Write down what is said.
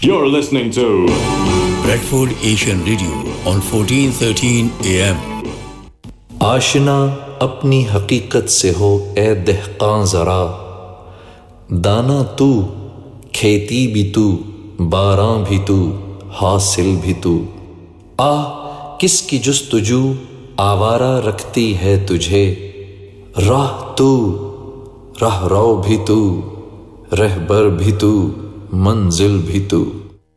You're listening to Bradford Asian Radio on 1413 AM. आशना अपनी हकीकत से हो ए दहकां ज़रा, दाना तू, खेती भी तू, बारां भी तू, हासिल भी तू। किसकी जुस्तजू आवारा रखती है तुझे, राह तू, राहरो भी तू, रहबर भी तू, मंजिल भी तू।